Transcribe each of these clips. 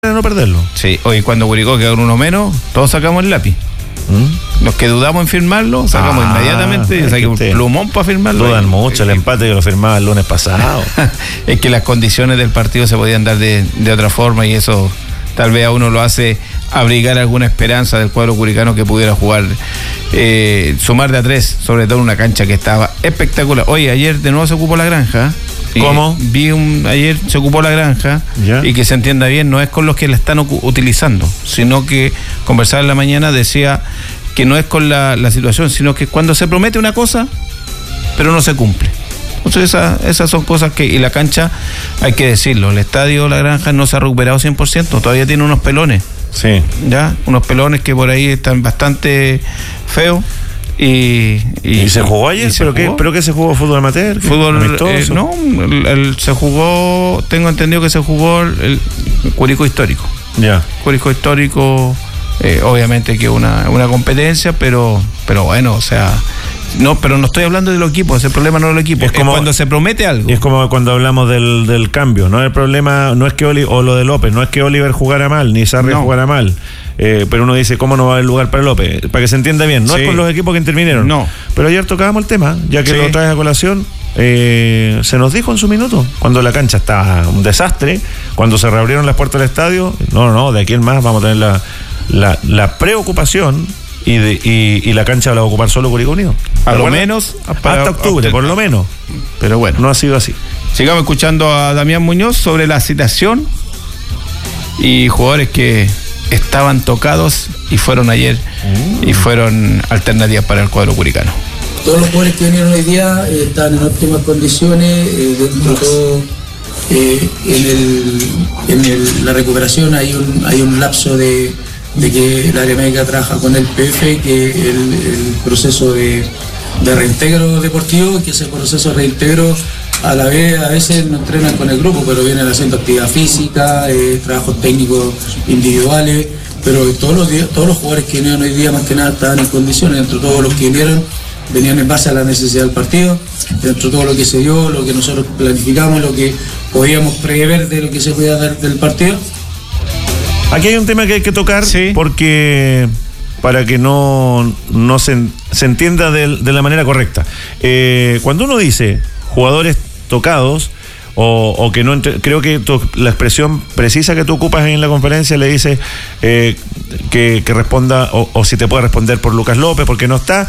de no perderlo. Sí, hoy cuando Curicó quedó uno menos, todos sacamos el lápiz. Los que dudamos en firmarlo, sacamos inmediatamente, saqué un plumón para firmarlo. Dudan mucho el empate que lo firmaba el lunes pasado. Es que las condiciones del partido se podían dar de otra forma y eso tal vez a uno lo hace abrigar alguna esperanza del cuadro curicano que pudiera jugar, sumar de a 3, sobre todo en una cancha que estaba espectacular. Oye, ayer de nuevo se ocupó la granja. ¿Cómo? Ayer se ocupó la granja. ¿Ya? Y que se entienda bien, no es con los que la están utilizando, sino que conversaba en la mañana, decía que no es con la situación, sino que cuando se promete una cosa, pero no se cumple. Entonces esas son cosas que, y la cancha, hay que decirlo, el estadio La Granja no se ha recuperado 100%, todavía tiene unos pelones. Sí. Ya, unos pelones que por ahí están bastante feos. ¿Y se jugó ayer? ¿Pero qué se jugó? ¿Fútbol amateur? Fútbol amistoso. No, se jugó, tengo entendido que se jugó el Curicó Histórico. Ya. Curicó Histórico, obviamente que una competencia, pero bueno, o sea, no, pero no estoy hablando de los equipos, ese problema no es el equipo, es como cuando se promete algo. Es como cuando hablamos del cambio, no el problema, no es que o lo de López, no es que Oliver jugara mal, ni Sarri jugara mal. Pero uno dice, ¿cómo no va a haber lugar para López? Para que se entienda bien, no es con los equipos que intervinieron. No. Pero ayer tocábamos el tema, ya que lo traes a colación, se nos dijo en su minuto, cuando la cancha estaba un desastre, cuando se reabrieron las puertas del estadio, no, de aquí en más vamos a tener la preocupación y la cancha la va a ocupar solo Curicó Unido. A lo menos hasta octubre, por lo menos. Pero bueno, no ha sido así. Sigamos escuchando a Damián Muñoz sobre la citación y jugadores que estaban tocados y fueron ayer y fueron alternativas para el cuadro curicano. Todos los jugadores que vinieron hoy día están en óptimas condiciones, dentro de todo en la recuperación hay un lapso de que el área médica trabaja con el PF, que el proceso de reintegro deportivo, que ese proceso de reintegro a la vez a veces no entrenan con el grupo, pero vienen haciendo actividad física, trabajos técnicos individuales, pero todos los jugadores que vinieron hoy día más que nada estaban en condiciones. Dentro de todos los que venían en base a la necesidad del partido, dentro de todo lo que se dio, lo que nosotros planificamos, lo que podíamos prever de lo que se podía dar del partido. Aquí hay un tema que hay que tocar, porque para que no se entienda de la manera correcta. Cuando uno dice jugadores tocados, o que no creo que la expresión precisa que tú ocupas en la conferencia le dice que responda, o si te puede responder por Lucas López porque no está,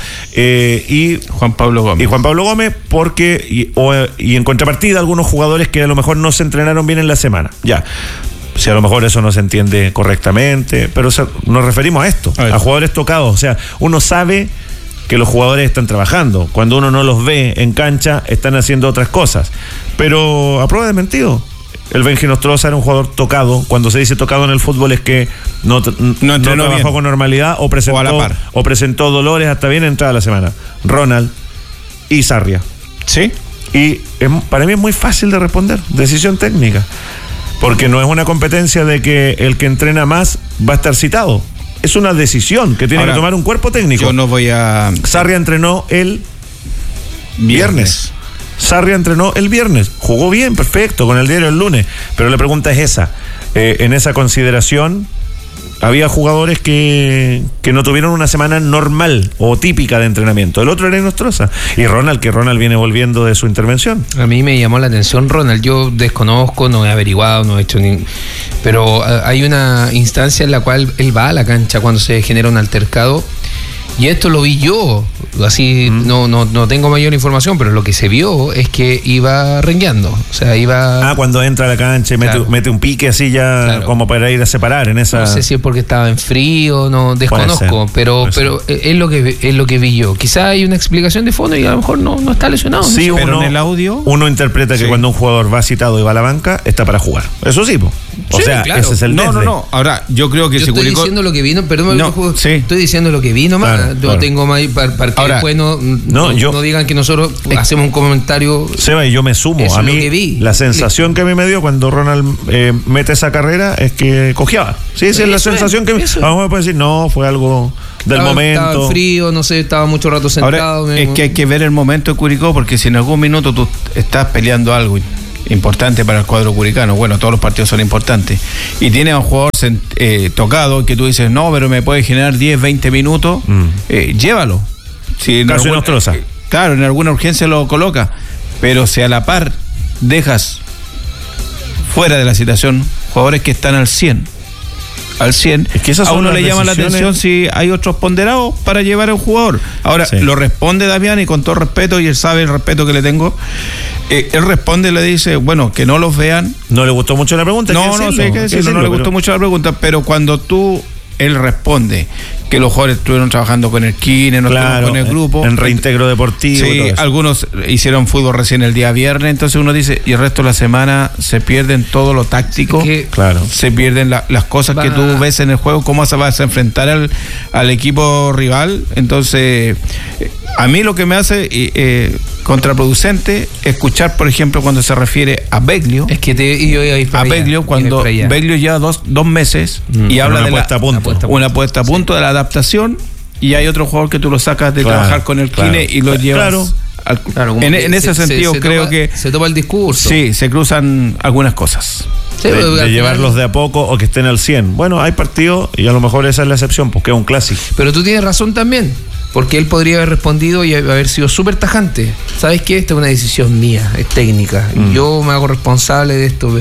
y Juan Pablo Gómez porque y en contrapartida algunos jugadores que a lo mejor no se entrenaron bien en la semana. Ya, si a lo mejor eso no se entiende correctamente, pero nos referimos a esto, a jugadores tocados. O sea, uno sabe que los jugadores están trabajando. Cuando uno no los ve en cancha, están haciendo otras cosas. Pero a prueba de mentido, el Benji Nostroza era un jugador tocado. Cuando se dice tocado en el fútbol es que no trabajó bien, con normalidad o presentó dolores hasta bien entrada la semana. Ronald y Sarria. Sí. Y para mí es muy fácil de responder. Decisión técnica. Porque no es una competencia de que el que entrena más va a estar citado. Es una decisión que tiene que tomar un cuerpo técnico. Yo no voy a... Sarria entrenó el viernes. Sarria entrenó el viernes. Jugó bien, perfecto, con el diario el lunes. Pero la pregunta es esa. En esa consideración, había jugadores que no tuvieron una semana normal o típica de entrenamiento. El otro era Nostroza. Y Ronald viene volviendo de su intervención. A mí me llamó la atención Ronald. Yo desconozco, no he averiguado, no he hecho ni... Pero hay una instancia en la cual él va a la cancha cuando se genera un altercado. Y esto lo vi yo, así no tengo mayor información, pero lo que se vio es que iba rengueando, o sea, iba... cuando entra a la cancha y mete un pique así ya, como para ir a separar en esa... No sé si es porque estaba en frío, no desconozco, pero es lo que vi yo. Quizá hay una explicación de fondo y a lo mejor no está lesionado. Sí, no sé. pero en el audio... Uno interpreta que cuando un jugador va citado y va a la banca, está para jugar. Eso sí, o sea, claro. Ese es el desde. No. Ahora, yo creo que estoy diciendo lo que vino, perdón, estoy diciendo lo que vino más. Yo tengo más para que ahora, después no digan que nosotros hacemos un comentario. Seba, y yo me sumo. A mí la sensación que a mí me dio cuando Ronald mete esa carrera es que cojeaba. Sí, esa es la sensación que a lo mejor puede decir, no, fue algo del momento. Estaba frío, no sé, estaba mucho rato sentado. Ahora, es que hay que ver el momento de Curicó, porque si en algún minuto tú estás peleando algo importante para el cuadro curicano. Bueno, todos los partidos son importantes. Y tiene a un jugador tocado que tú dices, no, pero me puede generar 10, 20 minutos, llévalo. Si Caso de Nostroza. Claro, en alguna urgencia lo coloca, pero si a la par dejas fuera de la situación jugadores que están al 100, es que a uno le llama la atención si hay otros ponderados para llevar a un jugador. Ahora, lo responde Damián, y con todo respeto, y él sabe el respeto que le tengo, él responde y le dice, bueno, que no los vean. ¿No le gustó mucho la pregunta? No le gustó mucho la pregunta, pero cuando él responde que los jugadores estuvieron trabajando con el Kine, con el grupo. En reintegro deportivo. Sí, algunos hicieron fútbol recién el día viernes, entonces uno dice, y el resto de la semana se pierden todo lo táctico, se pierden las cosas que tú ves en el juego, cómo vas a enfrentar al equipo rival. Entonces, a mí lo que me hace contraproducente escuchar, por ejemplo, cuando se refiere a Beglio, es que Beglio, cuando Beglio lleva dos meses y habla de una puesta a punto de la adaptación, y hay otro jugador que tú lo sacas de trabajar con el Kine y lo llevas. En ese sentido creo que se toma el discurso. Sí, se cruzan algunas cosas. De llevarlos de a poco o que estén al 100. Bueno, hay partidos y a lo mejor esa es la excepción, porque es un clásico. Pero tú tienes razón también, porque él podría haber respondido y haber sido súper tajante. ¿Sabes qué? Esta es una decisión mía, es técnica. Yo me hago responsable de esto.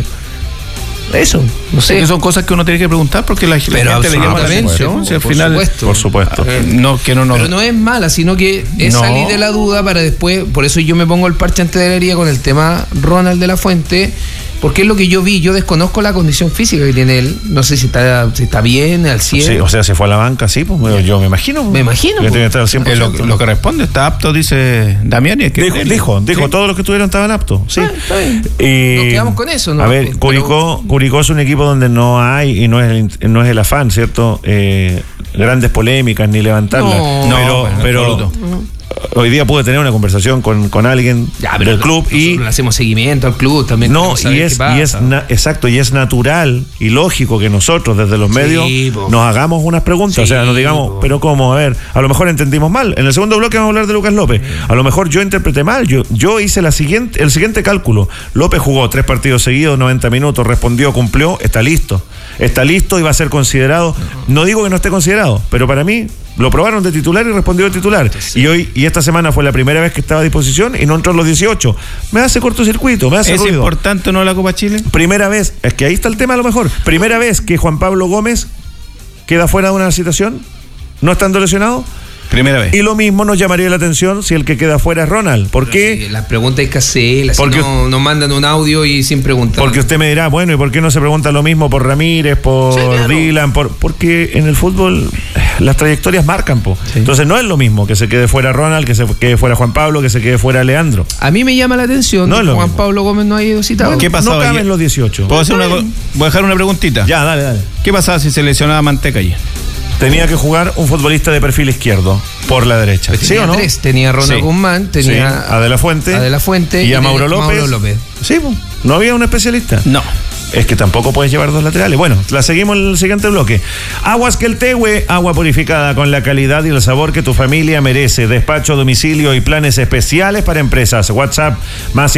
Eso, no sé. Que son cosas que uno tiene que preguntar porque la gente le llama la atención. Si al final, por supuesto. Pero no es mala, sino que es salir de la duda para después. Por eso yo me pongo el parche ante la herida con el tema Ronald de la Fuente, porque es lo que yo vi. Yo desconozco la condición física que tiene él. No sé si está bien, al 100. Sí, o sea, se fue a la banca, sí, pues yo me imagino. Me imagino. Que tiene que estar al 100%. Lo que responde, está apto, dice Damián. Y es que dijo, todos los que estuvieron estaban aptos. Sí. Está bien. Nos quedamos con eso, ¿no? A ver, Curicó es un equipo donde no hay, y no es el afán, ¿cierto? Grandes polémicas ni levantarlas. Pero hoy día pude tener una conversación con alguien del club y le hacemos seguimiento al club también. Exacto, y es natural y lógico que nosotros desde los medios nos hagamos unas preguntas, o sea, nos digamos, pero cómo, a ver, a lo mejor entendimos mal. En el segundo bloque vamos a hablar de Lucas López. A lo mejor yo interpreté mal, yo hice el siguiente cálculo. López jugó 3 partidos seguidos, 90 minutos, respondió, cumplió, está listo y va a ser considerado. No digo que no esté considerado, pero para mí lo probaron de titular y respondió de titular. Y esta semana fue la primera vez que estaba a disposición y no entró en los 18. Me hace cortocircuito, me hace ruido. ¿Es importante no la Copa Chile? Primera vez, es que ahí está el tema a lo mejor. Primera vez que Juan Pablo Gómez queda fuera de una situación, no estando lesionado. Primera vez. Y lo mismo nos llamaría la atención si el que queda fuera es Ronald. ¿Por qué? La pregunta hay que hacerla. Si no mandan un audio y sin preguntar. Porque usted me dirá, bueno, ¿y por qué no se pregunta lo mismo por Ramírez, por Dylan? Porque en el fútbol las trayectorias marcan, Sí. Entonces no es lo mismo que se quede fuera Ronald, que se quede fuera Juan Pablo, que se quede fuera Leandro. A mí me llama la atención que Juan Pablo Gómez no haya ido citado. ¿Qué pasaba? No caben los 18. Voy a dejar una preguntita. Ya, dale. ¿Qué pasaba si se lesionaba Manteca allí? Tenía que jugar un futbolista de perfil izquierdo por la derecha. ¿Sí o no? Tenía Ronald Guzmán, tenía a De la Fuente y a Mauro López. Sí, no había un especialista. No. Es que tampoco puedes llevar 2 laterales. Bueno, la seguimos en el siguiente bloque. Aguas Queltehue, agua purificada con la calidad y el sabor que tu familia merece. Despacho a domicilio y planes especiales para empresas. WhatsApp más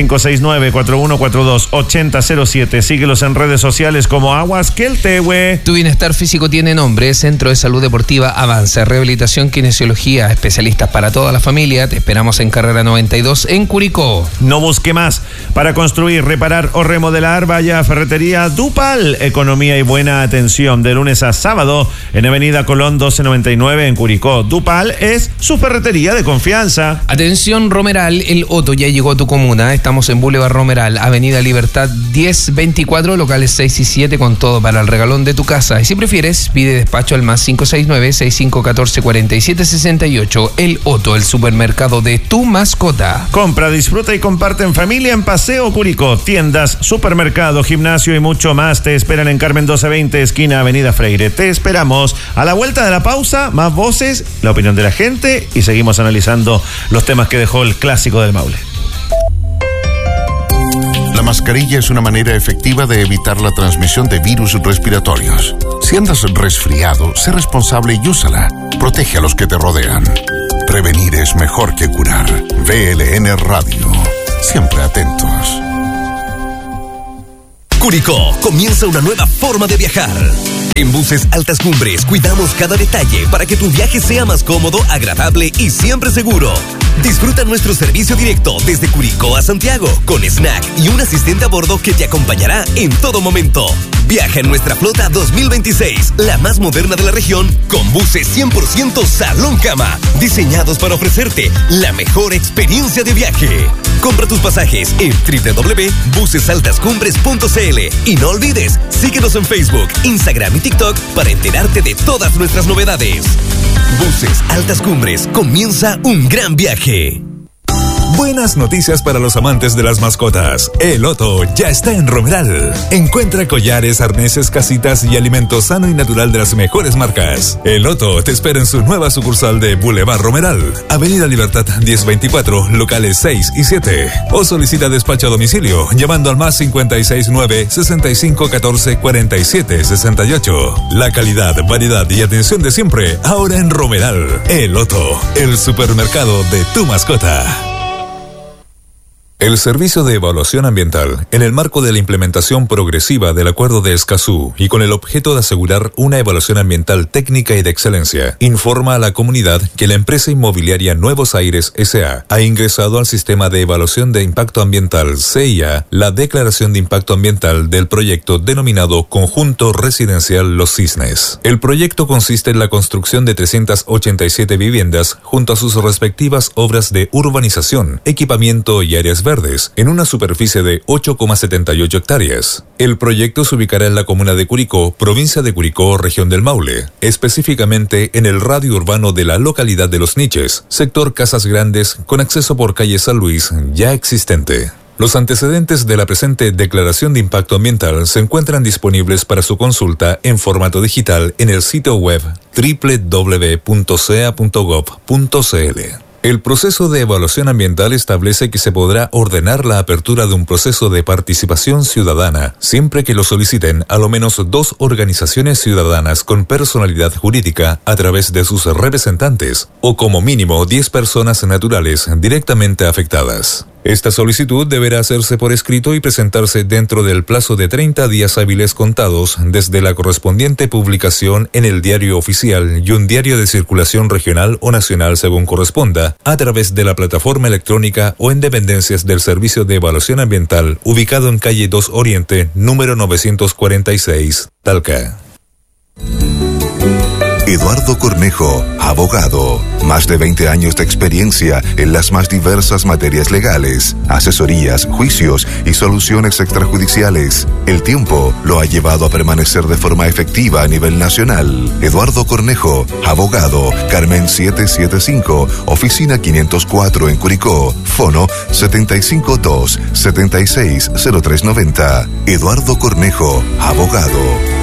569-4142-8007. Síguelos en redes sociales como Aguas Queltehue. Tu bienestar físico tiene nombre. Centro de Salud Deportiva Avance. Rehabilitación, kinesiología, especialistas para toda la familia. Te esperamos en Carrera 92 en Curicó. No busque más. Para construir, reparar o remodelar, vaya a Ferretería Dupal, economía y buena atención de lunes a sábado en Avenida Colón 1299 en Curicó. Dupal es su ferretería de confianza. Atención Romeral, el Otto ya llegó a tu comuna. Estamos en Boulevard Romeral, Avenida Libertad 1024, locales 6 y 7 con todo para el regalón de tu casa. Y si prefieres, pide despacho al más 569-6514-4768. El Otto, el supermercado de tu mascota. Compra, disfruta y comparte en familia en Paseo Curicó. Tiendas, supermercado, gimnasio y mucho más te esperan en Carmen 1220, esquina Avenida Freire. Te esperamos. A la vuelta de la pausa, más voces, la opinión de la gente y seguimos analizando los temas que dejó el clásico del Maule. La mascarilla es una manera efectiva de evitar la transmisión de virus respiratorios. Si andas resfriado, sé responsable y úsala. Protege a los que te rodean. Prevenir es mejor que curar. VLN Radio. Siempre atentos. Curicó, comienza una nueva forma de viajar. En Buses Altas Cumbres cuidamos cada detalle para que tu viaje sea más cómodo, agradable y siempre seguro. Disfruta nuestro servicio directo desde Curicó a Santiago, con snack y un asistente a bordo que te acompañará en todo momento. Viaja en nuestra flota 2026, la más moderna de la región, con buses 100% salón cama, diseñados para ofrecerte la mejor experiencia de viaje. Compra tus pasajes en www.busesaltascumbres.cl y no olvides, síguenos en Facebook, Instagram y TikTok para enterarte de todas nuestras novedades. Buses Altas Cumbres, comienza un gran viaje. Buenas noticias para los amantes de las mascotas. El Otto ya está en Romeral. Encuentra collares, arneses, casitas y alimento sano y natural de las mejores marcas. El Otto te espera en su nueva sucursal de Boulevard Romeral, Avenida Libertad 1024, locales 6 y 7. O solicita despacho a domicilio llamando al más 569-6514-4768. La calidad, variedad y atención de siempre, ahora en Romeral. El Otto, el supermercado de tu mascota. El Servicio de Evaluación Ambiental, en el marco de la implementación progresiva del Acuerdo de Escazú y con el objeto de asegurar una evaluación ambiental técnica y de excelencia, informa a la comunidad que la empresa inmobiliaria Nuevos Aires S.A. ha ingresado al Sistema de Evaluación de Impacto Ambiental CIA la declaración de impacto ambiental del proyecto denominado Conjunto Residencial Los Cisnes. El proyecto consiste en la construcción de 387 viviendas junto a sus respectivas obras de urbanización, equipamiento y áreas verdes, en una superficie de 8,78 hectáreas. El proyecto se ubicará en la comuna de Curicó, provincia de Curicó, región del Maule, específicamente en el radio urbano de la localidad de Los Niches, sector Casas Grandes, con acceso por calle San Luis, ya existente. Los antecedentes de la presente declaración de impacto ambiental se encuentran disponibles para su consulta en formato digital en el sitio web www.sea.gov.cl. El proceso de evaluación ambiental establece que se podrá ordenar la apertura de un proceso de participación ciudadana, siempre que lo soliciten a lo menos 2 organizaciones ciudadanas con personalidad jurídica a través de sus representantes, o como mínimo 10 personas naturales directamente afectadas. Esta solicitud deberá hacerse por escrito y presentarse dentro del plazo de 30 días hábiles contados desde la correspondiente publicación en el Diario Oficial y un diario de circulación regional o nacional según corresponda, a través de la plataforma electrónica o en dependencias del Servicio de Evaluación Ambiental ubicado en calle 2 Oriente, número 946, Talca. Eduardo Cornejo, abogado. Más de 20 años de experiencia en las más diversas materias legales, asesorías, juicios y soluciones extrajudiciales. El tiempo lo ha llevado a permanecer de forma efectiva a nivel nacional. Eduardo Cornejo, abogado, Carmen 775, oficina 504 en Curicó, fono 752-760390. Eduardo Cornejo, abogado.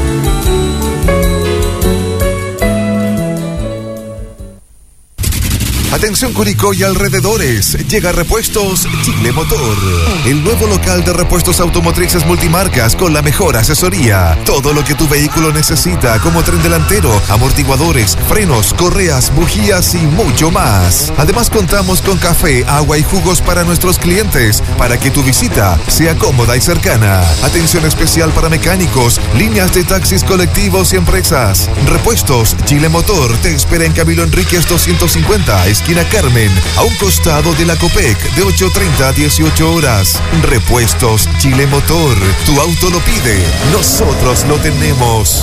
Atención Curicó y alrededores, llega Repuestos Chile Motor, el nuevo local de repuestos automotrices multimarcas con la mejor asesoría. Todo lo que tu vehículo necesita, como tren delantero, amortiguadores, frenos, correas, bujías y mucho más. Además contamos con café, agua y jugos para nuestros clientes, para que tu visita sea cómoda y cercana. Atención especial para mecánicos, líneas de taxis colectivos y empresas. Repuestos Chile Motor te espera en Camilo Enríquez 250, esquina Carmen, a un costado de la Copec, de 8:30 a 18 horas. Repuestos Chile Motor. Tu auto lo pide, nosotros lo tenemos.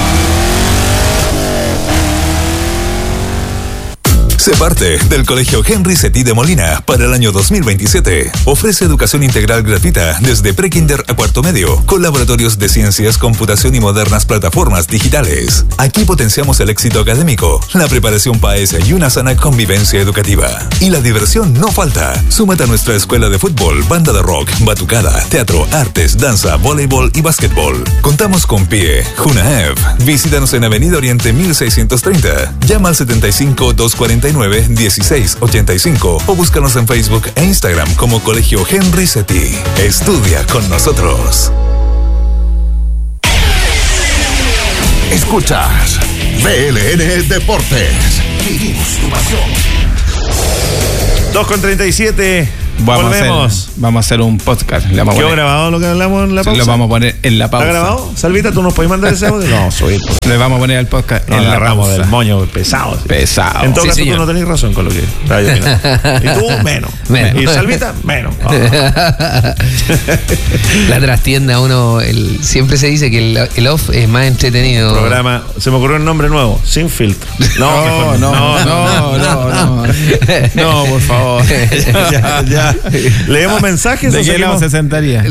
Sé parte del Colegio Henry Setí de Molina para el año 2027. Ofrece educación integral gratuita desde prekinder a cuarto medio, con laboratorios de ciencias, computación y modernas plataformas digitales. Aquí potenciamos el éxito académico, la preparación PAES y una sana convivencia educativa. Y la diversión no falta. Súmate a nuestra escuela de fútbol, banda de rock, batucada, teatro, artes, danza, voleibol y básquetbol. Contamos con PIE, Junaev. Visítanos en Avenida Oriente 1630. Llama al 75-249-1685 o búscanos en Facebook e Instagram como Colegio Henry Setí. Estudia con nosotros. Escuchas BLN Deportes. Vivimos tu pasión. 2:37. Volvemos. Vamos a hacer un podcast. ¿Quedó grabado lo que hablamos en la pausa? Lo vamos a poner en la pausa. ¿Está grabado? Salvita, ¿tú nos puedes mandar ese audio? No, subir. Le vamos a poner el podcast en la pausa. Del moño pesado. Sí. Pesado. En todo caso, tú no tenés razón con lo que estaba yo opinando. Y tú, menos. Y Salvita, menos. Oh. La trastienda, siempre se dice que el off es más entretenido. Programa, se me ocurrió un nombre nuevo, Sin Filtro. No, por favor. Ya. ¿Leemos mensajes? ¿De qué lado se sentaría?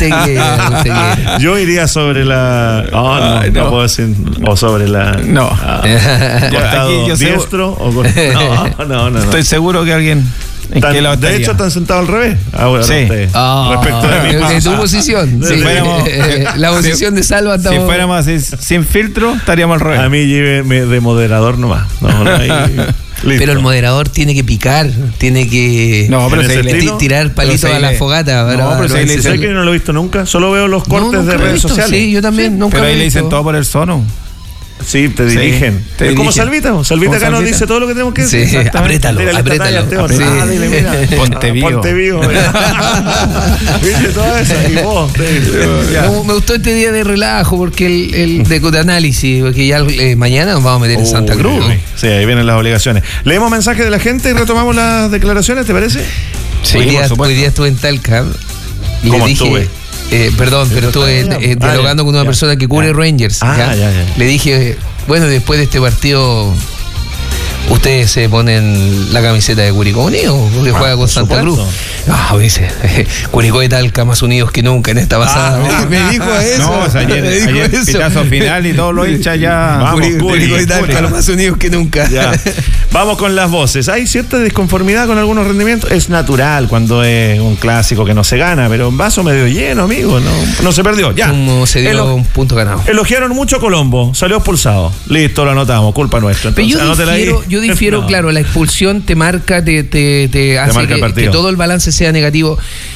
Yo iría sobre la... no puedo decir... O sobre la... No. Costado diestro o costado... No. Estoy seguro que alguien... De hecho, están sentados al revés. Ahora sí. Respecto de tu posición. Sí. La posición de Salva. Si fuéramos así, sin filtro, estaríamos al revés. A mí lléveme de moderador nomás. Pero el moderador tiene que picar, tiene que tirar palitos a la fogata. ¿Sabes que no lo he visto nunca? Solo veo los cortes de redes sociales. Sí, yo también nunca. Pero ahí le dicen todo por el sono. Sí, te dirigen. Es como Salvita. Salvita acá nos dice todo lo que tenemos que decir. Sí, apriétalo. Ponte vivo. Viste todo eso. Y vos. Me gustó este día de relajo porque el de análisis, porque ya mañana nos vamos a meter en Santa Cruz. Sí, ahí vienen las obligaciones. Leemos mensajes de la gente y retomamos las declaraciones, ¿te parece? Sí, hoy día estuve en Talca y le dije... pero estuve dialogando con una persona que cubre Rangers. Ya. Le dije, bueno, después de este partido, ustedes se ponen la camiseta de Curicó Unido, porque juega con Santa Cruz. Dice, Curicó de Talca más unidos que nunca en esta pasada. Me dijo eso. No, ayer pitazo final y todos los hinchas ya. Curicó de Talca más unidos que nunca. Ya. Vamos con las voces. Hay cierta disconformidad con algunos rendimientos. Es natural cuando es un clásico que no se gana, pero un vaso medio lleno, amigo. No se perdió. Ya. Como se dio un punto ganado. Elogiaron mucho a Colombo. Salió expulsado. Listo, lo anotamos. Culpa nuestra. Entonces, pero yo difiero, claro, la expulsión te marca, te hace marca que todo el balance sea negativo.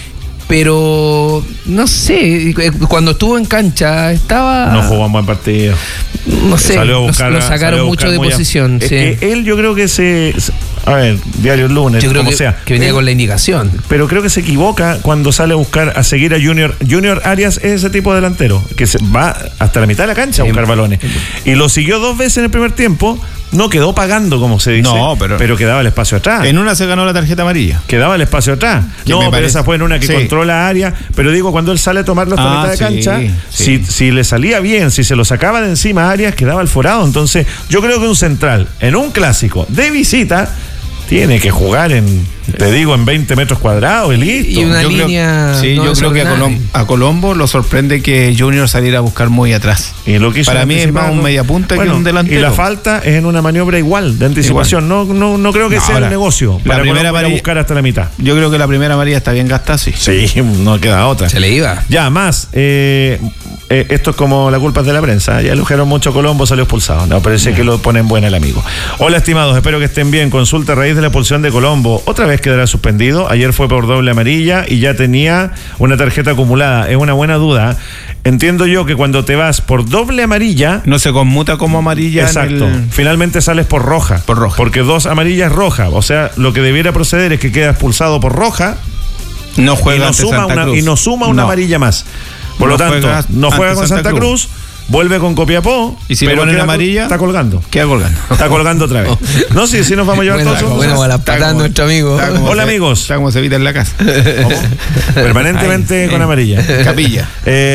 Pero no sé, cuando estuvo en cancha estaba... No jugó un buen partido. No sé, lo sacaron mucho de posición. Es que él, yo creo que a ver, diario el lunes, yo creo como sea. Que venía con la indicación. Pero creo que se equivoca cuando sale a seguir a Junior. Junior Arias es ese tipo de delantero que se va hasta la mitad de la cancha a buscar balones. Y lo siguió 2 veces en el primer tiempo. No quedó pagando, como se dice, pero quedaba el espacio atrás. En una se ganó la tarjeta amarilla. Quedaba el espacio atrás. Pero esa fue en una que controla área. Pero digo, cuando él sale a tomarlo hasta la mitad de cancha, si le salía bien, si se lo sacaba de encima a Arias, quedaba el forado. Entonces, yo creo que un central en un clásico de visita tiene que jugar en 20 metros cuadrados y listo. Y una línea. Yo creo que a Colombo lo sorprende que Junior saliera a buscar muy atrás. Y lo que hizo para mí es más un media punta que un delantero. Y la falta es en una maniobra igual de anticipación. No creo que sea el negocio para buscar hasta la mitad. Yo creo que la primera amarilla está bien gastada, sí. Sí, no queda otra. Se le iba. Ya, más. Esto es como la culpa es de la prensa. Ya elogiaron mucho a Colombo, salió expulsado. No, parece que lo ponen buena el amigo. Hola, estimados, espero que estén bien. Consulta a raíz de la expulsión de Colombo. Otra vez quedará suspendido. Ayer fue por doble amarilla y ya tenía una tarjeta acumulada. Es una buena duda. Entiendo yo que cuando te vas por doble amarilla... No se conmuta como amarilla. Exacto. Finalmente sales por roja. Por roja. Porque 2 amarillas roja. O sea, lo que debiera proceder es que queda expulsado por roja. No juega y no suma una amarilla más. Por lo tanto, no juega con Santa Cruz, vuelve con Copiapó. Y si le ponen amarilla, está colgando. Queda colgando. Está colgando otra vez. No, sí, nos vamos a llevar todos. Bueno, a la patada nuestro amigo. Hola, amigos. Está como se evita en la casa. Permanentemente con amarilla. Capilla.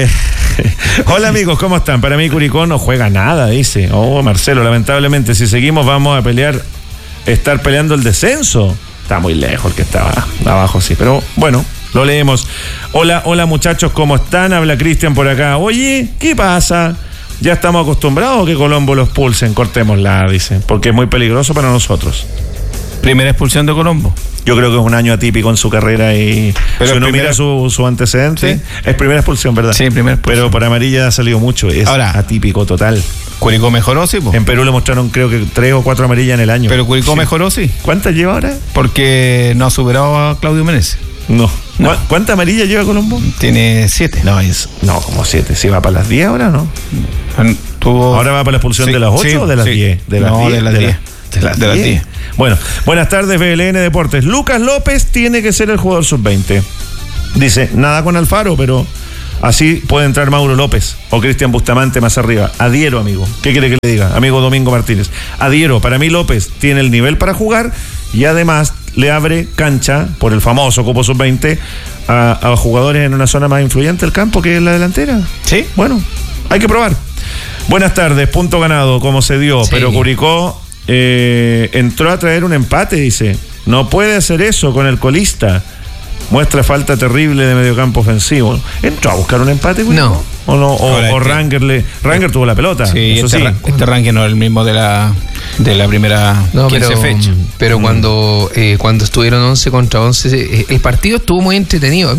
Hola, amigos, ¿cómo están? Para mí Curicó no juega nada, dice. Marcelo, lamentablemente, si seguimos vamos a estar peleando el descenso. Está muy lejos el que estaba abajo, sí. Pero bueno, lo leemos. Hola muchachos, ¿cómo están? Habla Cristian por acá. Oye, ¿qué pasa? ¿Ya estamos acostumbrados a que Colombo los expulsen? Cortémosla, dice, porque es muy peligroso para nosotros. Primera expulsión de Colombo. Yo creo que es un año atípico en su carrera y si uno mira su antecedente, ¿sí? Es primera expulsión, ¿verdad? Sí, primera expulsión. Pero por amarilla ha salido mucho, es atípico total. Curicó mejoró, sí, po. En Perú le mostraron creo que 3 o 4 amarillas en el año. Pero Curicó mejoró, sí. ¿Cuántas lleva ahora? Porque no ha superado a Claudio Meneses. No. ¿Cuántas amarillas lleva Colombo? Tiene 7. No, como 7. ¿Sí va para las 10 ahora, no? ¿Ahora va para la expulsión de las 8 o de las 10? De las 10. De las 10. Bueno, buenas tardes, BLN Deportes. Lucas López tiene que ser el jugador sub-20. Dice, nada con Alfaro, pero así puede entrar Mauro López o Cristian Bustamante más arriba. Adhiero, amigo. ¿Qué quiere que le diga? Amigo Domingo Martínez. Adhiero. Para mí López tiene el nivel para jugar y además le abre cancha por el famoso Cupo Sub-20 a jugadores en una zona más influyente del campo que es la delantera. Sí. Bueno, hay que probar. Buenas tardes, punto ganado, como se dio, pero Curicó entró a traer un empate, dice. No puede hacer eso con el colista. Muestra falta terrible de mediocampo ofensivo. ¿Entró a buscar un empate, Curicó? No. ¿O no? O Ranger tuvo la pelota. Sí, eso este Ranger no es el mismo de la primera 15 fecha. Pero cuando estuvieron 11 contra 11, el partido estuvo muy entretenido.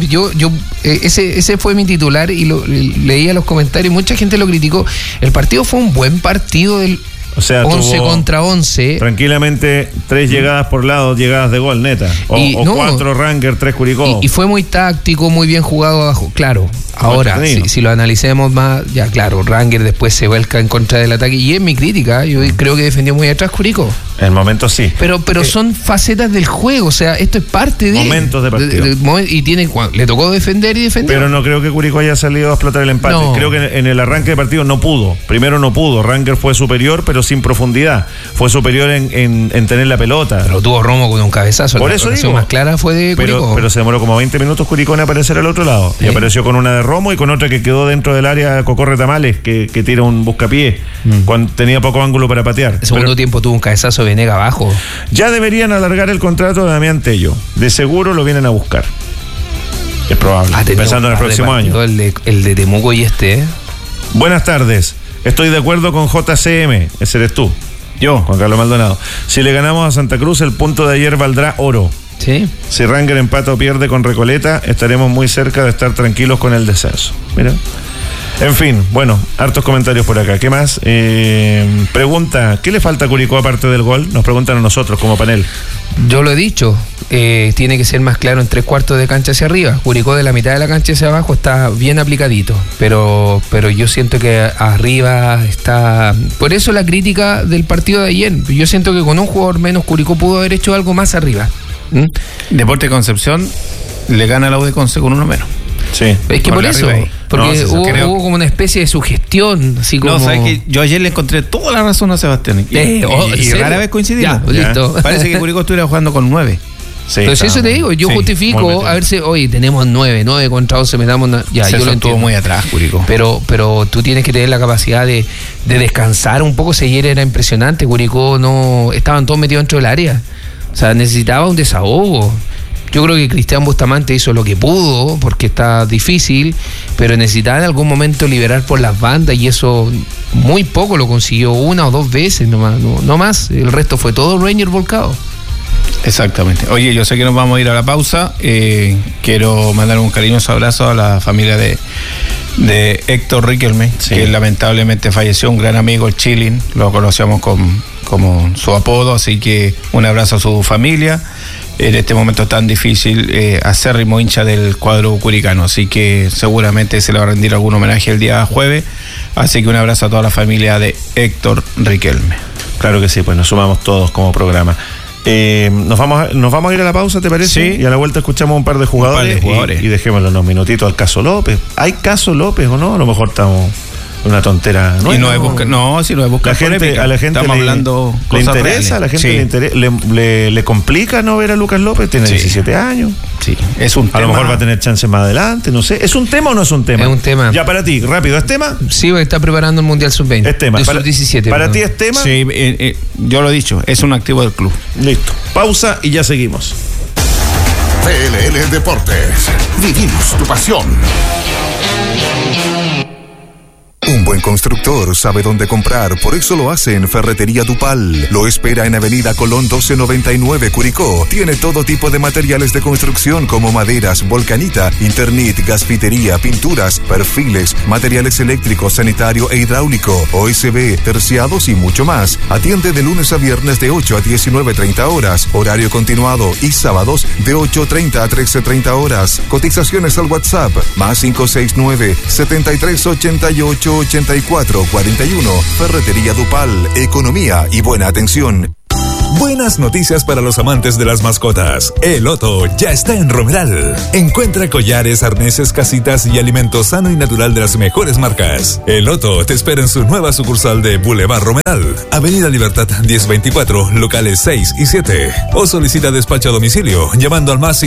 Ese fue mi titular y leía los comentarios. Mucha gente lo criticó. El partido fue un buen partido del... O sea, 11 contra 11. Tranquilamente, 3 llegadas por lado, llegadas de gol, neta. O 4 Ranger, 3 Curicó. Y fue muy táctico, muy bien jugado abajo. Claro, ahora, si lo analicemos más, ya claro, Ranger después se vuelca en contra del ataque. Y es mi crítica, yo creo que defendió muy atrás Curicó. En el momento sí. Pero son facetas del juego, o sea, esto es parte de... Momentos de partido. Y le tocó defender y defender. Pero no creo que Curicó haya salido a explotar el empate. No. Creo que en el arranque de partido no pudo. Primero no pudo. Ranger fue superior, pero sin profundidad. Fue superior en tener la pelota. Pero tuvo Romo con un cabezazo. Por eso digo. Más clara fue de Curicó. Pero se demoró como 20 minutos Curicó en aparecer al otro lado. Sí. Y apareció con una de Romo y con otra que quedó dentro del área Cocorre Tamales, que tira un buscapié cuando tenía poco ángulo para patear. El segundo tiempo tuvo un cabezazo de Venega abajo. Ya deberían alargar el contrato de Damián Tello. De seguro lo vienen a buscar. Es probable. Pensando en el próximo año. El de Temuco y Buenas tardes. Estoy de acuerdo con JCM. Ese eres tú. Yo, Juan Carlos Maldonado. Si le ganamos a Santa Cruz, el punto de ayer valdrá oro. Sí. Si Ranger empata o pierde con Recoleta, estaremos muy cerca de estar tranquilos con el descenso. Mira. En fin, bueno, hartos comentarios por acá. ¿Qué más? Pregunta, ¿qué le falta a Curicó aparte del gol? Nos preguntan a nosotros como panel. Yo lo he dicho, tiene que ser más claro en 3/4 de cancha hacia arriba. Curicó de la mitad de la cancha hacia abajo está bien aplicadito, pero yo siento que arriba está... Por eso la crítica del partido de ayer. Yo siento que con un jugador menos Curicó pudo haber hecho algo más arriba. Deporte Concepción le gana a la U de Conce con uno menos. Sí. Es que por eso, porque hubo como una especie de sugestión, así como... No, ¿sabes qué? Yo ayer le encontré toda la razón a Sebastián. Y rara vez coincidimos. Ya, listo. Parece que Curicó estuviera jugando con 9. Sí, entonces eso te digo, yo justifico, a ver si hoy tenemos 9 contra 11, metamos... Ya, yo lo entiendo. Muy atrás, Curicó. Pero tú tienes que tener la capacidad de descansar un poco. Si ayer era impresionante, Curicó no... Estaban todos metidos dentro del área. O sea, necesitaba un desahogo. Yo creo que Cristian Bustamante hizo lo que pudo, porque está difícil, pero necesitaba en algún momento liberar por las bandas y eso muy poco lo consiguió, 1 o 2 veces nomás, no más. El resto fue todo Ranger volcado. Exactamente. Oye, yo sé que nos vamos a ir a la pausa. Quiero mandar un cariñoso abrazo a la familia de Héctor Riquelme, que lamentablemente falleció, un gran amigo, el Chilling, lo conocíamos como su apodo, así que un abrazo a su familia. En este momento tan difícil, acérrimo hincha del cuadro curicano, así que seguramente se le va a rendir algún homenaje el día jueves, así que un abrazo a toda la familia de Héctor Riquelme. Claro que sí, pues nos sumamos todos como programa. Nos vamos a ir a la pausa, ¿te parece? Sí. Y a la vuelta escuchamos un par de jugadores. Y dejémosle unos minutitos al caso López. ¿Hay caso López o no? A lo mejor estamos... Una tontera. Si no es buscar a la gente estamos hablando le interesa, reales. A la gente le complica no ver a Lucas López, tiene 17 años. Sí, es un tema. A lo mejor va a tener chance más adelante, no sé. ¿Es un tema o no es un tema? Es un tema. Ya para ti, rápido, ¿es tema? Sí, porque está preparando el Mundial Sub-20. Es tema. Sub-17. ¿Para ti es tema? Sí, yo lo he dicho, es un activo del club. Listo. Pausa y ya seguimos. PLL Deportes. Vivimos tu pasión. Un buen constructor sabe dónde comprar, por eso lo hace en Ferretería Dupal. Lo espera en Avenida Colón 1299, Curicó. Tiene todo tipo de materiales de construcción como maderas, volcanita, Internit, gasfitería, pinturas, perfiles, materiales eléctricos, sanitario e hidráulico, OSB, terciados y mucho más. Atiende de lunes a viernes de 8 a 19:30 horas, horario continuado, y sábados de 8:30 a 13:30 horas. Cotizaciones al WhatsApp, más 569-7388-8441. Ferretería Dupal, economía y buena atención. Buenas noticias para los amantes de las mascotas. El Otto ya está en Romeral. Encuentra collares, arneses, casitas y alimento sano y natural de las mejores marcas. El Otto te espera en su nueva sucursal de Boulevard Romeral, Avenida Libertad 1024, locales 6 y 7. O solicita despacho a domicilio llamando al más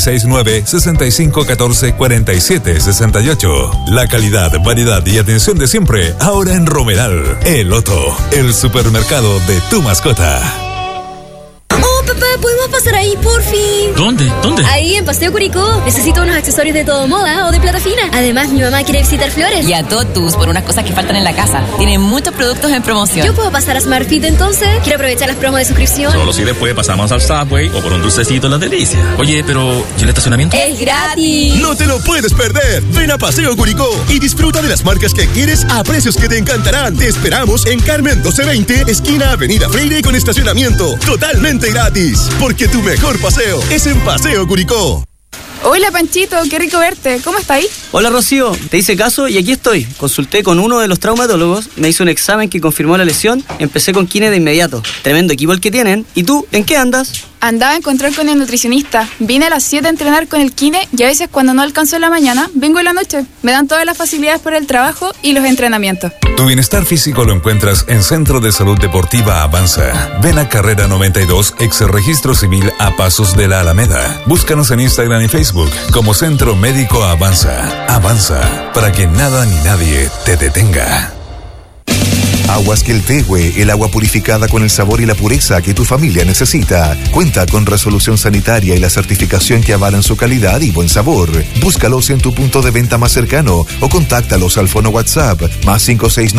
569-6514-4768. La calidad, variedad y atención de siempre, ahora en Romeral. El Otto, el supermercado de tu mascota. Papá, ¿podemos pasar ahí, por fin? ¿Dónde? Ahí, en Paseo Curicó. Necesito unos accesorios de todo moda o de plata fina. Además, mi mamá quiere visitar Flores. Y a Totus por unas cosas que faltan en la casa. Tienen muchos productos en promoción. ¿Yo puedo pasar a Smartfit entonces? Quiero aprovechar las promos de suscripción. Solo si después pasamos al Subway o por un dulcecito en la delicia. Oye, pero ¿y el estacionamiento? ¡Es gratis! ¡No te lo puedes perder! Ven a Paseo Curicó y disfruta de las marcas que quieres a precios que te encantarán. Te esperamos en Carmen 1220, esquina Avenida Freire, con estacionamiento totalmente gratis. Porque tu mejor paseo es en Paseo Curicó. Hola Panchito, qué rico verte. ¿Cómo está ahí? Hola Rocío, te hice caso y aquí estoy. Consulté con uno de los traumatólogos, me hizo un examen que confirmó la lesión, empecé con kine de inmediato. Tremendo equipo el que tienen. ¿Y tú, en qué andas? Andaba a encontrar con el nutricionista. Vine a las 7 a entrenar con el kine y a veces cuando no alcanzo en la mañana, vengo en la noche. Me dan todas las facilidades para el trabajo y los entrenamientos. Tu bienestar físico lo encuentras en Centro de Salud Deportiva Avanza. Ven a Carrera 92, ex Registro Civil, a pasos de la Alameda. Búscanos en Instagram y Facebook como Centro Médico Avanza. Avanza, para que nada ni nadie te detenga. Aguas Queltehue, el agua purificada con el sabor y la pureza que tu familia necesita. Cuenta con resolución sanitaria y la certificación que avalan su calidad y buen sabor. Búscalos en tu punto de venta más cercano o contáctalos al fono WhatsApp más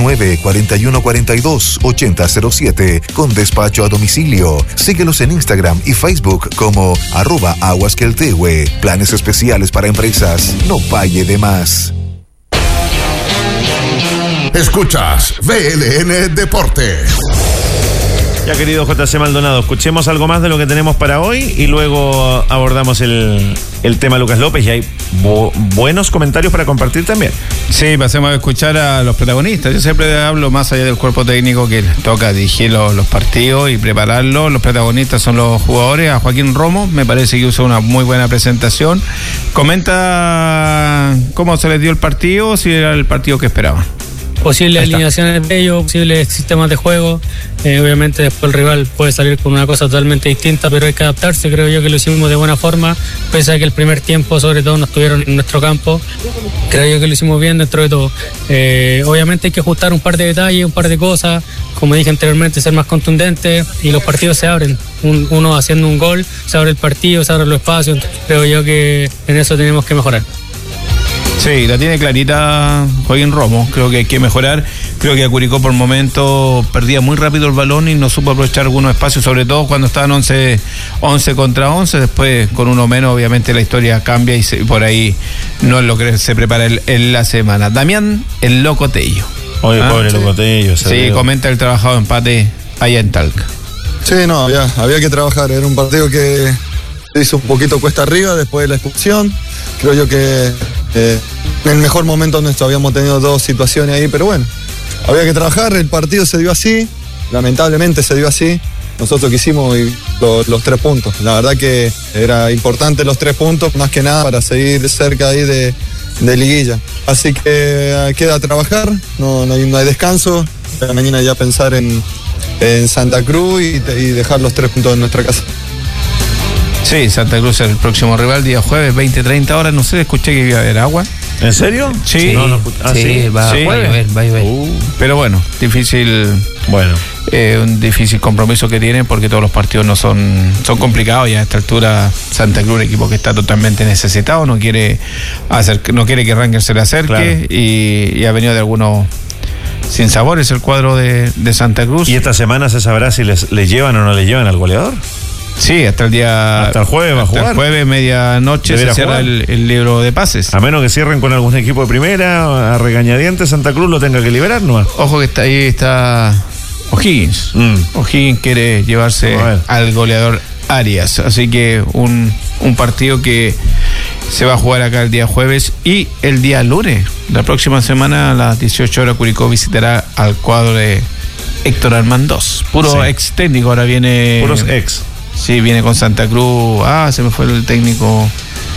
569-4142-8007 con despacho a domicilio. Síguelos en Instagram y Facebook como @aguasqueltehue. Planes especiales para empresas. No pague de más. Escuchas VLN Deportes. Ya, querido JC Maldonado, escuchemos algo más de lo que tenemos para hoy y luego abordamos el tema Lucas López, y hay buenos comentarios para compartir también. Sí, pasemos a escuchar a los protagonistas. Yo siempre hablo más allá del cuerpo técnico que les toca dirigir los partidos y prepararlos. Los protagonistas son los jugadores. A Joaquín Romo me parece que usó una muy buena presentación. Comenta cómo se les dio el partido, si era el partido que esperaban. Posibles alineaciones de ellos, posibles sistemas de juego. Obviamente después el rival puede salir con una cosa totalmente distinta, pero hay que adaptarse. Creo yo que lo hicimos de buena forma, pese a que el primer tiempo sobre todo nos tuvieron en nuestro campo. Creo yo que lo hicimos bien dentro de todo. Obviamente hay que ajustar un par de detalles, un par de cosas, como dije anteriormente, ser más contundente, y los partidos se abren. Uno haciendo un gol, se abre el partido, se abren los espacios. Creo yo que en eso tenemos que mejorar. Sí, la tiene clarita Joaquín Romo. Creo que hay que mejorar. Creo que a Curicó por momento perdía muy rápido el balón y no supo aprovechar algunos espacios, sobre todo cuando estaban 11 contra 11. Después con uno menos obviamente la historia cambia y por ahí no es lo que se prepara en la semana. Damián, el Loco Tello. Oye, pobre Loco Tello. Sí, comenta el trabajado empate allá en Talca. Sí, no, había que trabajar. Era un partido que se hizo un poquito cuesta arriba después de la expulsión. Creo yo que en el mejor momento nuestro habíamos tenido dos situaciones ahí, pero bueno, había que trabajar. El partido se dio así, lamentablemente se dio así. Nosotros quisimos los 3 puntos. La verdad que era importante los 3 puntos, más que nada para seguir cerca ahí de liguilla. Así que queda a trabajar, no hay descanso. Mañana ya pensar en Santa Cruz y dejar los 3 puntos en nuestra casa. Sí, Santa Cruz es el próximo rival, día jueves, 20-30 horas. No sé, escuché que iba a haber agua. ¿En serio? Sí. Sí, va a llover. Pero bueno, difícil. Bueno. Un difícil compromiso que tienen, porque todos los partidos no son complicados. Ya a esta altura Santa Cruz, un equipo que está totalmente necesitado, no quiere que Rangers se le acerque, claro. y ha venido de algunos sinsabores el cuadro de Santa Cruz. ¿Y esta semana se sabrá si les llevan o no les llevan al goleador? Sí, hasta el jueves va a jugar. Hasta el jueves, medianoche, se cierra el libro de pases. A menos que cierren con algún equipo de primera, a regañadientes, Santa Cruz lo tenga que liberar, ¿no? Ojo que ahí está O'Higgins. O'Higgins quiere llevarse al goleador Arias. Así que un partido que se va a jugar acá el día jueves, y el día lunes, la próxima semana a las 18 horas, Curicó visitará al cuadro de Héctor Armandós, puro ex técnico, ahora viene... Puros ex. Sí, viene con Santa Cruz. Se me fue el técnico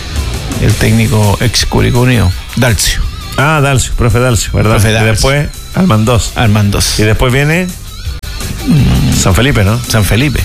ex Curicó Unido, Dalcio. Dalcio, profe Dalcio, ¿verdad? Profe Dalcio. Y después Armandós. Y después viene San Felipe, ¿no? San Felipe.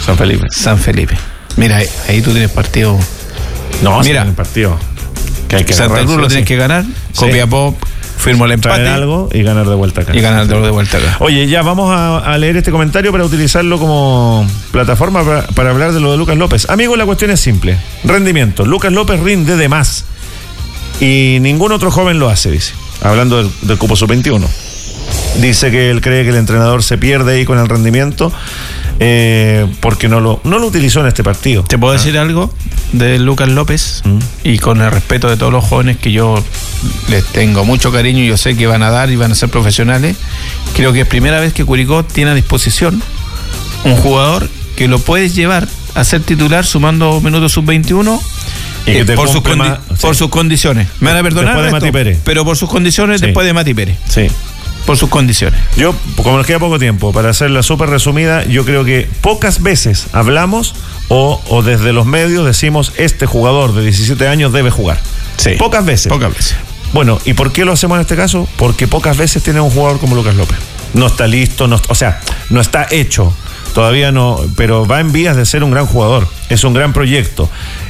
Mira, ahí tú tienes partido. No, mira, el partido que hay que Santa Cruz lo tienes que ganar. Copiapó firmó el empate. Traer algo y ganar de vuelta acá. Oye, ya vamos a leer este comentario para utilizarlo como plataforma para hablar de lo de Lucas López. Amigo, la cuestión es simple. Rendimiento. Lucas López rinde de más y ningún otro joven lo hace, dice. Hablando del cupo sub-21. Dice que él cree que el entrenador se pierde ahí con el rendimiento porque no lo utilizó en este partido. ¿Te puedo decir algo de Lucas López? Y con el respeto de todos los jóvenes que yo les tengo mucho cariño y yo sé que van a dar y van a ser profesionales. Creo que es primera vez que Curicó tiene a disposición un jugador que lo puedes llevar a ser titular sumando minutos sub-21 por sus condiciones. Me van a perdonar después de Mati Pérez. Pero por sus condiciones después de Mati Pérez. Sí. Por sus condiciones. Yo, como nos queda poco tiempo, para hacerla súper resumida, yo creo que pocas veces hablamos o desde los medios decimos este jugador de 17 años debe jugar. Sí. Pocas veces. Bueno, ¿y por qué lo hacemos en este caso? Porque pocas veces tiene un jugador como Lucas López. No está listo, no está hecho. Todavía no, pero va en vías de ser un gran jugador. Es un gran proyecto.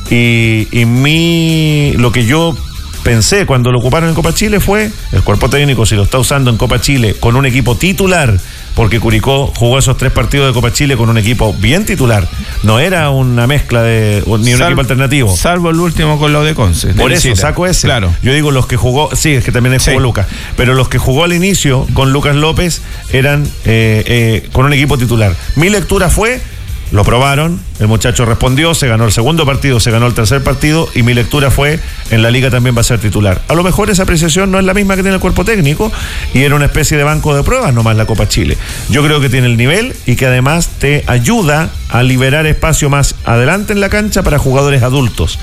Y lo que yo pensé cuando lo ocuparon en Copa Chile fue el cuerpo técnico, si lo está usando en Copa Chile con un equipo titular, porque Curicó jugó esos 3 partidos de Copa Chile con un equipo bien titular, no era una mezcla ni un equipo alternativo, salvo el último con lo de Conce. Por eso saco ese. Claro. Yo digo los que jugó, sí, es que también jugó Lucas, pero los que jugó al inicio con Lucas López eran con un equipo titular. Mi lectura fue: lo probaron, el muchacho respondió, se ganó el segundo partido, se ganó el tercer partido, y mi lectura fue: en la liga también va a ser titular. A lo mejor esa apreciación no es la misma que tiene el cuerpo técnico, y era una especie de banco de pruebas nomás la Copa Chile. Yo creo que tiene el nivel y que además te ayuda a liberar espacio más adelante en la cancha para jugadores adultos.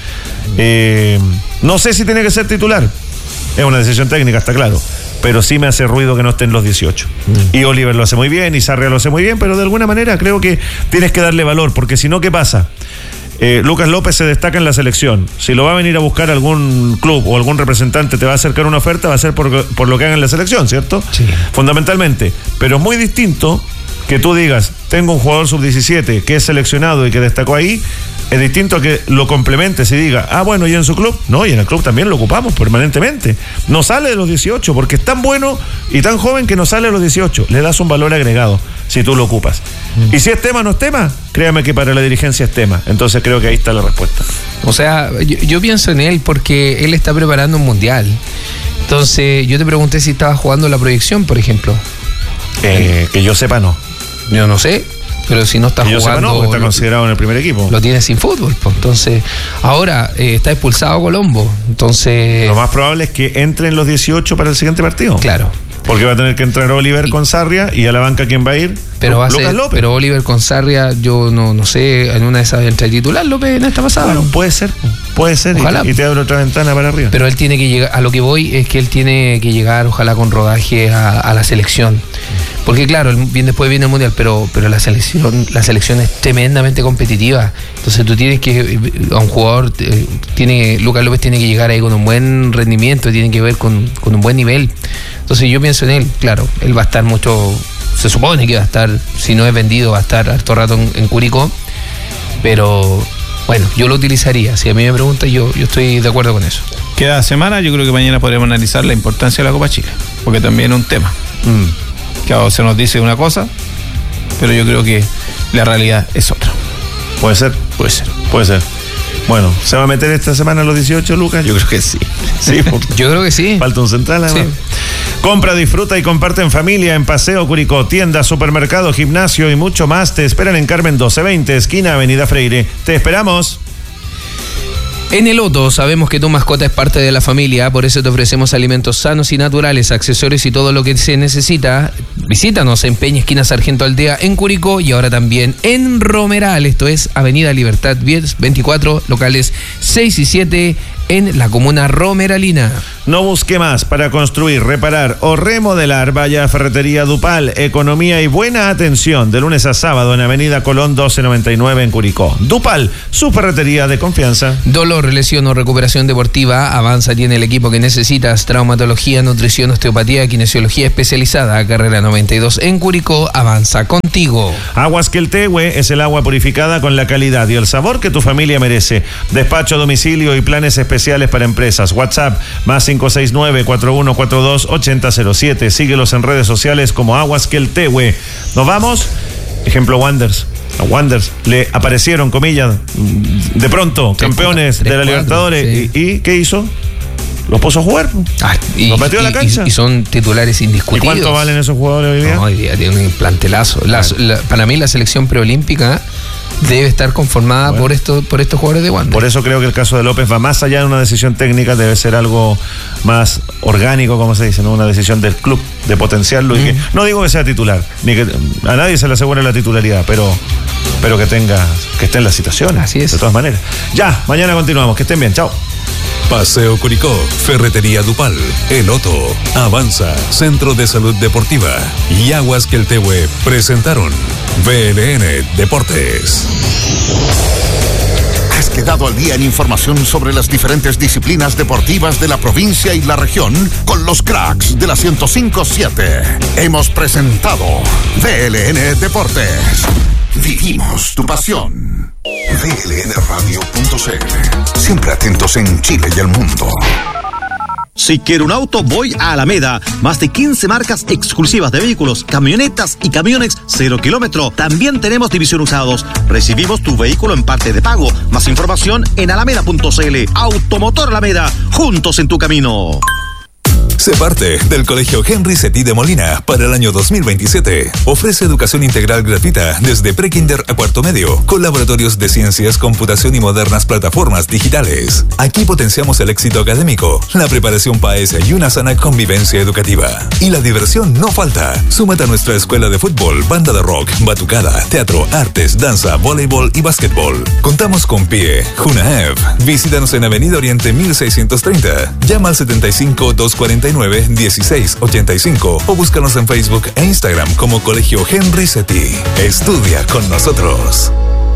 No sé si tiene que ser titular, es una decisión técnica, está claro, pero sí me hace ruido que no estén los 18. Y Oliver lo hace muy bien, y Sarria lo hace muy bien, pero de alguna manera creo que tienes que darle valor, porque si no, ¿qué pasa? Lucas López se destaca en la selección. Si lo va a venir a buscar algún club o algún representante, te va a acercar una oferta, va a ser por lo que haga en la selección, ¿cierto? Sí. Fundamentalmente. Pero es muy distinto que tú digas: tengo un jugador sub-17 que es seleccionado y que destacó ahí. Es distinto a que lo complementes y diga: bueno, ¿y en su club? No, y en el club también lo ocupamos permanentemente. No sale de los 18 porque es tan bueno y tan joven que no sale de los 18. Le das un valor agregado si tú lo ocupas. Y si es tema o no es tema, créame que para la dirigencia es tema. Entonces creo que ahí está la respuesta. O sea, yo pienso en él porque él está preparando un mundial. Entonces yo te pregunté si estaba jugando la proyección, por ejemplo. Que yo sepa, no. Yo no sé. Pero si no está jugando, sepa, no, está considerado en el primer equipo. Lo tiene sin fútbol, pues. Entonces, ahora está expulsado Colombo. Entonces, lo más probable es que entre en los 18 para el siguiente partido. Claro. Porque va a tener que entrar Oliver con Sarria, y a la banca ¿quién va a ir? Pero pero Oliver con Sarria, yo no sé, en una de esas entra titular López en esta pasada. Bueno, puede ser. Ojalá. Y te abre otra ventana para arriba. Pero él tiene que llegar, a lo que voy es que él tiene que llegar, ojalá con rodaje a la selección. Porque claro, después viene el mundial, pero la selección es tremendamente competitiva. Entonces tú tienes que, a un jugador, Lucas López tiene que llegar ahí con un buen rendimiento, tiene que ver con un buen nivel. Entonces yo pienso en él, claro, él va a estar mucho, se supone que va a estar, si no es vendido, va a estar harto rato en Curicó, pero bueno, yo lo utilizaría. Si a mí me preguntan, yo estoy de acuerdo con eso. Queda semana, yo creo que mañana podremos analizar la importancia de la Copa Chile, porque también es un tema. Que ahora se nos dice una cosa, pero yo creo que la realidad es otra. Puede ser. Bueno, ¿se va a meter esta semana los 18, Lucas? Yo creo que sí. Yo creo que sí. Falta un central, además. Sí. Compra, disfruta y comparte en familia en Paseo Curicó. Tienda, supermercado, gimnasio y mucho más te esperan en Carmen 1220, esquina Avenida Freire. Te esperamos. En El Otto sabemos que tu mascota es parte de la familia, por eso te ofrecemos alimentos sanos y naturales, accesorios y todo lo que se necesita. Visítanos en Peña, esquina Sargento Aldea, en Curicó, y ahora también en Romeral. Esto es Avenida Libertad 1024, locales 6 y 7 en la comuna romeralina. No busque más para construir, reparar o remodelar. Vaya a Ferretería Dupal. Economía y buena atención de lunes a sábado en Avenida Colón 1299 en Curicó. Dupal, su ferretería de confianza. Dolor, lesión o recuperación deportiva. Avanza tiene el equipo que necesitas. Traumatología, nutrición, osteopatía, kinesiología especializada. Carrera 92 en Curicó. Avanza contigo. Aguas Queltehue es el agua purificada con la calidad y el sabor que tu familia merece. Despacho a domicilio y planes especiales para empresas. WhatsApp más 569-4142-8007. Síguelos en redes sociales como Aguas Queltehue. Nos vamos. Ejemplo Wanderers. A Wanderers le aparecieron, comillas, de pronto, campeones de la Libertadores. Sí. ¿Y qué hizo? Los puso a jugar. Los metió a la cancha. Y son titulares indiscutibles. ¿Y cuánto valen esos jugadores hoy día? No, hoy día tienen un plantelazo. Para mí la selección preolímpica debe estar conformada por estos jugadores de Wander. Por eso creo que el caso de López va más allá de una decisión técnica, debe ser algo más orgánico, como se dice, ¿no? Una decisión del club de potenciarlo y que no digo que sea titular, ni que a nadie se le asegure la titularidad, pero que esté en las situaciones. Así es. De todas maneras. Ya, mañana continuamos. Que estén bien. Chao. Paseo Curicó, Ferretería Dupal, El Otto, Avanza, Centro de Salud Deportiva y Aguas Queltehue presentaron VLN Deportes. Has quedado al día en información sobre las diferentes disciplinas deportivas de la provincia y la región con los cracks de la 105.7. Hemos presentado VLN Deportes. Vivimos tu pasión. VLNradio.cl. Siempre atentos en Chile y el mundo. Si quiero un auto, voy a Alameda. Más de 15 marcas exclusivas de vehículos, camionetas y camiones 0 kilómetro. También tenemos división usados. Recibimos tu vehículo en parte de pago. Más información en alameda.cl. Automotor Alameda, juntos en tu camino. Sé parte del Colegio Henry Setí de Molina para el año 2027. Ofrece educación integral gratuita desde prekinder a cuarto medio, con laboratorios de ciencias, computación y modernas plataformas digitales. Aquí potenciamos el éxito académico, la preparación PAES y una sana convivencia educativa. Y la diversión no falta. Súmate a nuestra escuela de fútbol, banda de rock, batucada, teatro, artes, danza, voleibol y básquetbol. Contamos con PIE, JUNAEV. Visítanos en Avenida Oriente 1630. Llama al 75-249-1685 o búscanos en Facebook e Instagram como Colegio Henry Setí. Estudia con nosotros.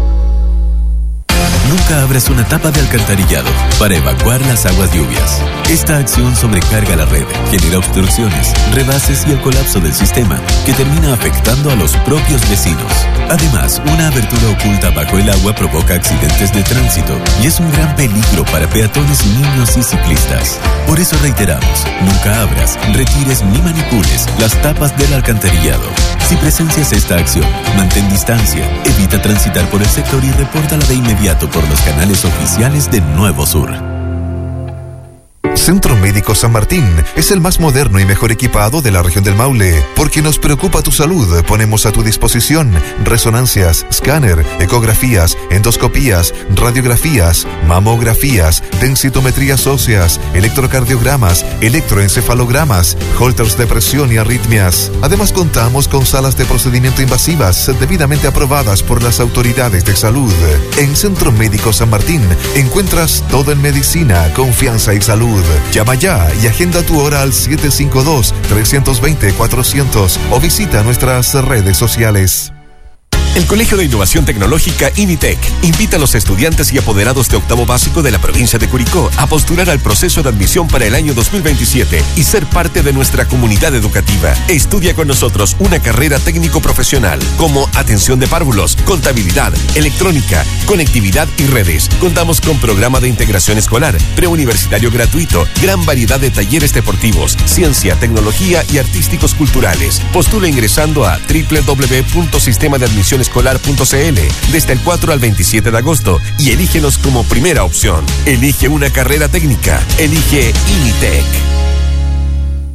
Nunca abras una tapa de alcantarillado para evacuar las aguas lluvias. Esta acción sobrecarga la red, genera obstrucciones, rebases y el colapso del sistema, que termina afectando a los propios vecinos. Además, una abertura oculta bajo el agua provoca accidentes de tránsito y es un gran peligro para peatones, niños y ciclistas. Por eso reiteramos, nunca abras, retires ni manipules las tapas del alcantarillado. Si presencias esta acción, mantén distancia, evita transitar por el sector y repórtala de inmediato por los canales oficiales de Nuevo Sur. Centro Médico San Martín es el más moderno y mejor equipado de la región del Maule. Porque nos preocupa tu salud, ponemos a tu disposición resonancias, escáner, ecografías, endoscopías, radiografías, mamografías, densitometrías óseas, electrocardiogramas, electroencefalogramas, holters de presión y arritmias. Además contamos con salas de procedimiento invasivas debidamente aprobadas por las autoridades de salud. En Centro Médico San Martín encuentras todo en medicina, confianza y salud. Llama ya y agenda tu hora al 752-320-400 o visita nuestras redes sociales. El Colegio de Innovación Tecnológica INITEC invita a los estudiantes y apoderados de octavo básico de la provincia de Curicó a postular al proceso de admisión para el año 2027 y ser parte de nuestra comunidad educativa. Estudia con nosotros una carrera técnico-profesional como atención de párvulos, contabilidad, electrónica, conectividad y redes. Contamos con programa de integración escolar, preuniversitario gratuito, gran variedad de talleres deportivos, ciencia, tecnología y artísticos culturales. Postula ingresando a www.sistemadeadmisionescolar.cl desde el 4 al 27 de agosto y elígenos como primera opción. Elige una carrera técnica. Elige INITEC.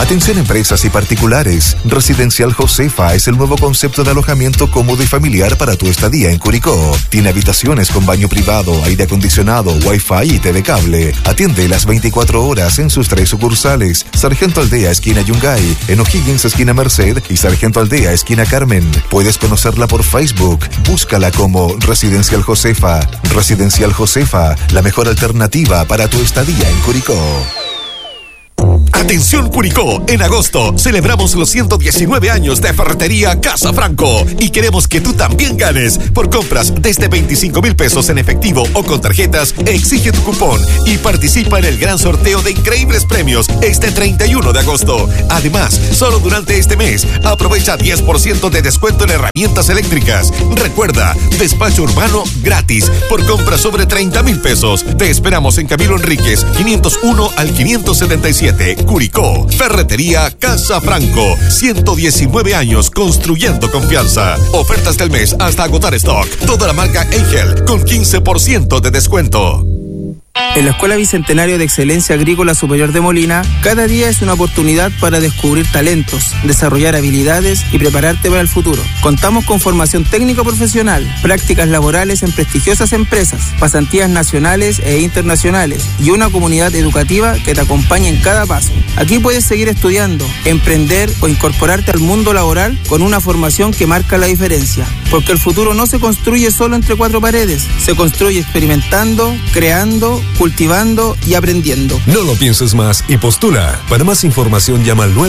Atención empresas y particulares. Residencial Josefa es el nuevo concepto de alojamiento cómodo y familiar para tu estadía en Curicó. Tiene habitaciones con baño privado, aire acondicionado, wifi y TV cable. Atiende las 24 horas en sus 3 sucursales: Sargento Aldea, esquina Yungay, en O'Higgins, esquina Merced, y Sargento Aldea, esquina Carmen. Puedes conocerla por Facebook. Búscala como Residencial Josefa. Residencial Josefa, la mejor alternativa para tu estadía en Curicó. Atención Curicó, en agosto celebramos los 119 años de Ferretería Casa Franco y queremos que tú también ganes. Por compras desde 25,000 pesos en efectivo o con tarjetas, exige tu cupón y participa en el gran sorteo de increíbles premios este 31 de agosto. Además, solo durante este mes, aprovecha 10% de descuento en herramientas eléctricas. Recuerda, despacho urbano gratis por compras sobre 30,000 pesos. Te esperamos en Camilo Enríquez, 501 al 577. Curicó, Ferretería Casa Franco, 119 años construyendo confianza. Ofertas del mes hasta agotar stock. Toda la marca Engel con 15% de descuento. En la Escuela Bicentenario de Excelencia Agrícola Superior de Molina, cada día es una oportunidad para descubrir talentos, desarrollar habilidades y prepararte para el futuro. Contamos con formación técnica profesional, prácticas laborales en prestigiosas empresas, pasantías nacionales e internacionales y una comunidad educativa que te acompaña en cada paso. Aquí puedes seguir estudiando, emprender o incorporarte al mundo laboral con una formación que marca la diferencia. Porque el futuro no se construye solo entre 4 paredes, se construye experimentando, creando, cultivando y aprendiendo. No lo pienses más y postula. Para más información llama al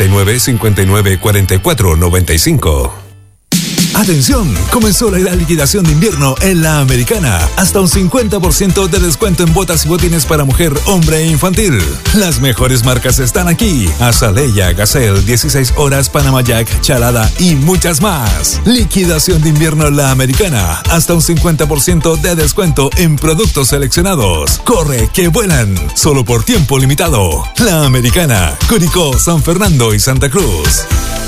979-5944-95. Atención, comenzó la liquidación de invierno en La Americana. Hasta un 50% de descuento en botas y botines para mujer, hombre e infantil. Las mejores marcas están aquí: Azaleia, Gazelle, 16 horas, Panama Jack, Chalada y muchas más. Liquidación de invierno en La Americana. Hasta un 50% de descuento en productos seleccionados. Corre, que vuelan. Solo por tiempo limitado. La Americana, Curicó, San Fernando y Santa Cruz.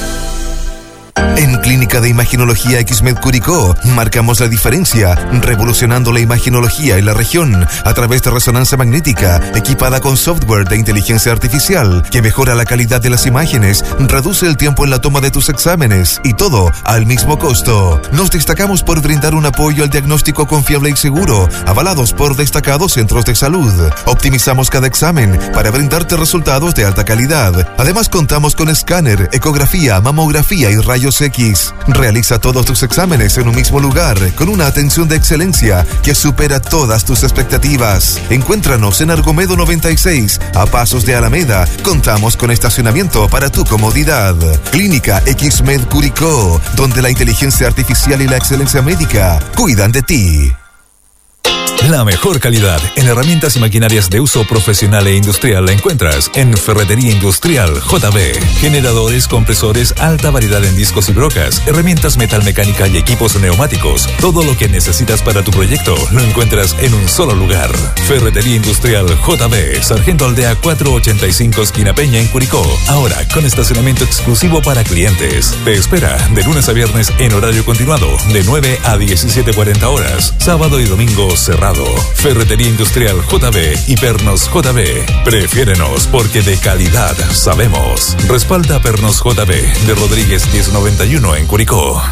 En Clínica de Imaginología XMED Curicó marcamos la diferencia, revolucionando la imaginología en la región a través de resonancia magnética equipada con software de inteligencia artificial que mejora la calidad de las imágenes, reduce el tiempo en la toma de tus exámenes y todo al mismo costo. Nos destacamos por brindar un apoyo al diagnóstico confiable y seguro, avalados por destacados centros de salud. Optimizamos cada examen para brindarte resultados de alta calidad. Además, contamos con escáner, ecografía, mamografía y rayos X. Realiza todos tus exámenes en un mismo lugar con una atención de excelencia que supera todas tus expectativas. Encuéntranos en Argomedo 96, a pasos de Alameda. Contamos con estacionamiento para tu comodidad. Clínica XMED Curicó, donde la inteligencia artificial y la excelencia médica cuidan de ti. La mejor calidad en herramientas y maquinarias de uso profesional e industrial la encuentras en Ferretería Industrial JB. Generadores, compresores, alta variedad en discos y brocas, herramientas metalmecánica y equipos neumáticos. Todo lo que necesitas para tu proyecto lo encuentras en un solo lugar. Ferretería Industrial JB, Sargento Aldea 485, esquina Peña en Curicó. Ahora con estacionamiento exclusivo para clientes. Te espera de lunes a viernes en horario continuado, de 9 a 17:40 horas. Sábado y domingo cerrado. Ferretería Industrial JB y Pernos JB. Prefiérenos porque de calidad sabemos. Respalda Pernos JB de Rodríguez 1091 en Curicó.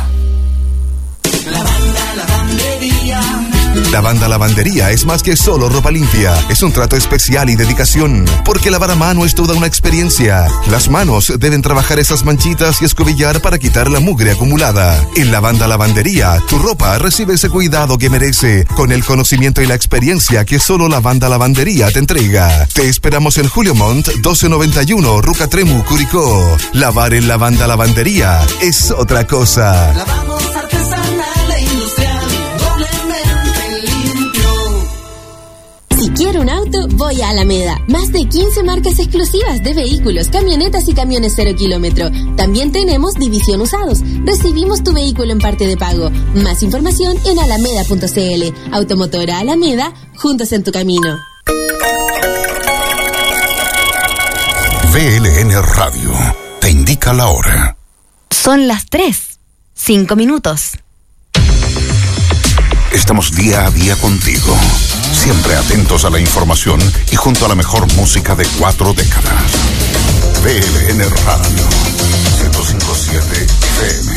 La Banda Lavandería es más que solo ropa limpia. Es un trato especial y dedicación, porque lavar a mano es toda una experiencia. Las manos deben trabajar esas manchitas y escobillar para quitar la mugre acumulada. En La Banda Lavandería, tu ropa recibe ese cuidado que merece, con el conocimiento y la experiencia que solo La Banda Lavandería te entrega. Te esperamos en Julio Montt 1291, Ruca Tremu, Curicó. Lavar en La Banda Lavandería es otra cosa. Lavamos artesanal e industrial, doblemente limpio. Si quiero un auto, voy a Alameda. Más de 15 marcas exclusivas de vehículos, camionetas y camiones 0 kilómetro. También tenemos división usados. Recibimos tu vehículo en parte de pago. Más información en alameda.cl. Automotora Alameda, juntos en tu camino. VLN Radio te indica la hora. Son las 3:05. Estamos día a día contigo, siempre atentos a la información y junto a la mejor música de 4 décadas. BLN Radio 105.7 FM.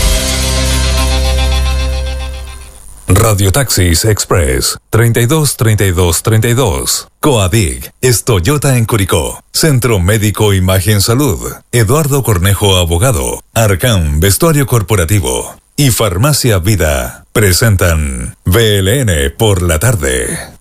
Radio Taxis Express 32 32 32. Coadig es Toyota en Curicó. Centro Médico Imagen Salud. Eduardo Cornejo Abogado. Arcam Vestuario Corporativo. Y Farmacia Vida presentan BLN por la tarde.